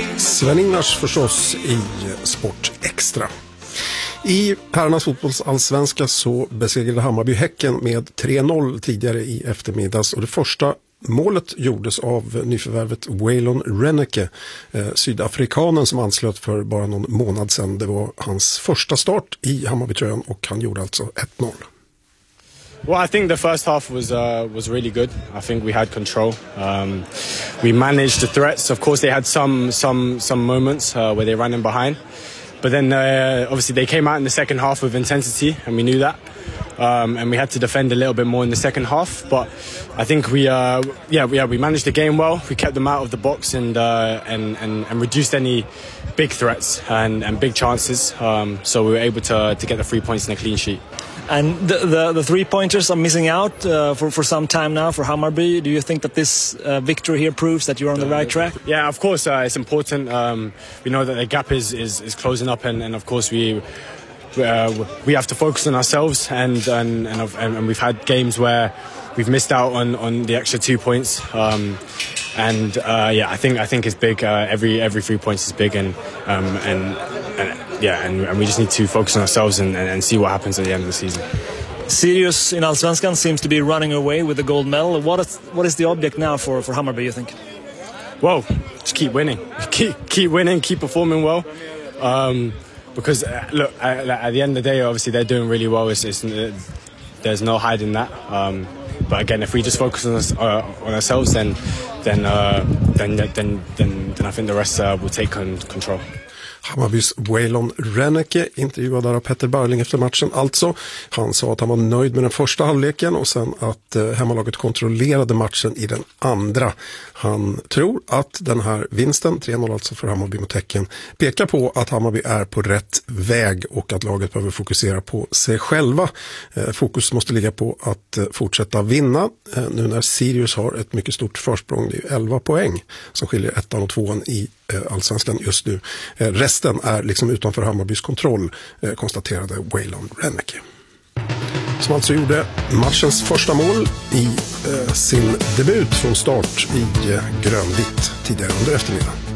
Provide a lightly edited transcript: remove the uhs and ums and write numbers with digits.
Sven-Ingvars förstås i Sport Extra. I herrarnas fotbollsallsvenska så besegrade Hammarby Häcken med 3-0 tidigare i eftermiddags, och det första målet gjordes av nyförvärvet Waylon Reneke, sydafrikanen som anslöt för bara någon månad sedan. Det var hans första start i Hammarbytröjan och han gjorde alltså 1-0. Well, I think the first half was really good. I think we had control. We managed the threats. Of course, they had some moments where they ran in behind, but then obviously they came out in the second half with intensity, and we knew that. And we had to defend a little bit more in the second half, but I think we managed the game well. We kept them out of the box and reduced any big threats and big chances. So we were able to get the 3 points in a clean sheet. And the 3-pointers are missing out for some time now for Hammarby. Do you think that this victory here proves that you're on the right track? Yeah, of course, it's important. We know that the gap is closing up, and of course we have to focus on ourselves. And we've had games where we've missed out on the extra 2 points. I think it's big. Every 3 points is big, and we just need to focus on ourselves and see what happens at the end of the season. Sirius in Allsvenskan seems to be running away with the gold medal. What is the object now for Hammarby, you think? Well, just keep winning. Keep winning, keep performing well. Because look, at the end of the day, obviously they're doing really well. There's no hiding that. But again, if we just focus on ourselves, then I think the rest will take control. Hammarbys Waylon Reneke intervjuad av Petter Barling efter matchen alltså. Han sa att han var nöjd med den första halvleken och sen att hemmalaget kontrollerade matchen i den andra. Han tror att den här vinsten, 3-0 alltså för Hammarby mot Häcken, pekar på att Hammarby är på rätt väg och att laget behöver fokusera på sig själva. Fokus måste ligga på att fortsätta vinna nu när Sirius har ett mycket stort försprång. Det är 11 poäng som skiljer 1:an och 2:an i Allsvenskan just nu. Resten är liksom utanför Hammarbys kontroll, konstaterade Waylon Reneke. Som alltså gjorde matchens första mål i sin debut från start i grönvitt tidigare under eftermiddagen.